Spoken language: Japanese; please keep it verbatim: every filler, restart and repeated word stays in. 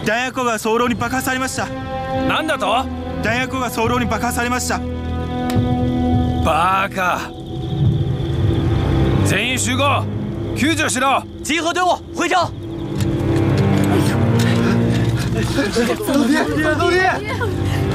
弾薬庫が早漏に爆破されました。 なんだと？ 弾薬庫が早漏に爆破されました。 バカ！全員集合，救助しろ！ 集合队伍回城。 老爹，老爹！